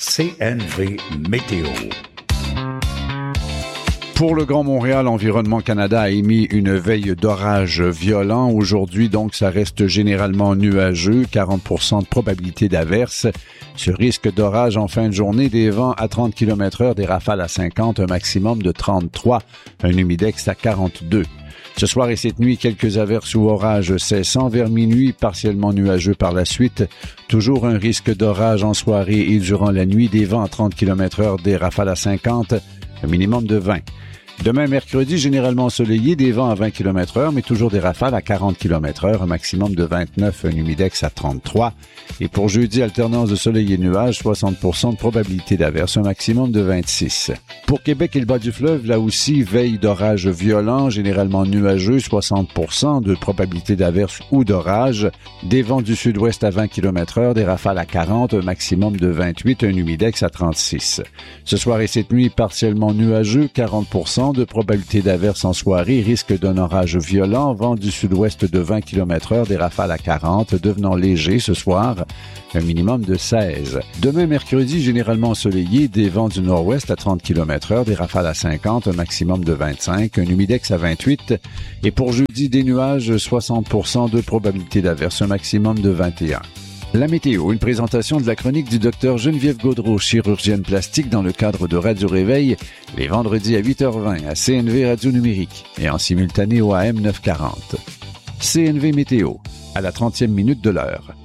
CNV Météo. Pour le Grand Montréal, Environnement Canada a émis une veille d'orage violent. Aujourd'hui, donc, ça reste généralement nuageux, 40% de probabilité d'averse. Ce risque d'orage en fin de journée, des vents à 30 km/h, des rafales à 50, un maximum de 33, un humidex à 42. Ce soir et cette nuit, quelques averses ou orages cessant. Vers minuit, partiellement nuageux par la suite. Toujours un risque d'orage en soirée et durant la nuit, des vents à 30 km/h, des rafales à 50, un minimum de 20. Demain, mercredi, généralement ensoleillé, des vents à 20 km/h, mais toujours des rafales à 40 km/h, un maximum de 29, un humidex à 33. Et pour jeudi, alternance de soleil et nuages, 60% de probabilité d'averse, un maximum de 26. Pour Québec et le bas du fleuve, là aussi, veille d'orage violent, généralement nuageux, 60% de probabilité d'averse ou d'orage. Des vents du sud-ouest à 20 km/h, des rafales à 40, un maximum de 28, un humidex à 36. Ce soir et cette nuit, partiellement nuageux, 40% de probabilité d'averse en soirée, risque d'un orage violent, vent du sud-ouest de 20 km/h, des rafales à 40, devenant léger ce soir, un minimum de 16. Demain, mercredi, généralement ensoleillé, des vents du nord-ouest à 30 km/h, des rafales à 50, un maximum de 25, un humidex à 28. Et pour jeudi, des nuages, 60% de probabilité d'averse, un maximum de 21. La météo, une présentation de la chronique du Dr Geneviève Gaudreault, chirurgienne plastique dans le cadre de Radio Réveil, les vendredis à 8h20 à CNV Radio Numérique et en simultané au AM 940. CNV Météo, à la 30e minute de l'heure.